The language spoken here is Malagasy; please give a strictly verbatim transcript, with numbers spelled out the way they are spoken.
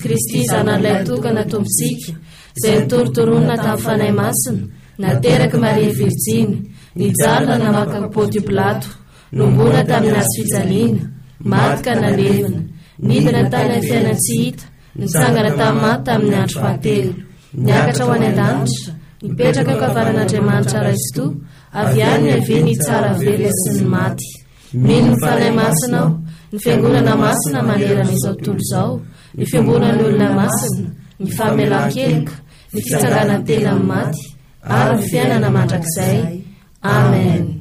Kristy zanan'ilay tokana tombontsika izay nitorotoronina tamin'ny fanahy masina nateraka Maria Virjiny nijalona namaka Pônty Pilato nombona tamin'ny hazo fijaliana maty ka nalevina nidina tany amin'ny fiainana tsy hita nitsangana tamin'ny maty tamin'ny andro fahatelo niakatra ho any an-danitra nipetraka ankavanan'Andriamanitra Raisto avy any avy ny tsara velona sy ny maty. Mino ny fanahy masina aho ny fiangonana masina manerana izao tontolo izao ny fiangonan'ny olona masina ny famelan-kelika ny fitsanganan-tena amin'ny maty ary ny fiainana mandrakizay. Amen.